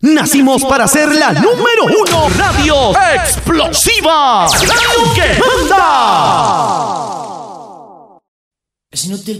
Nacimos para ser la número 1 radio explosiva. Radio que manda. Es inútil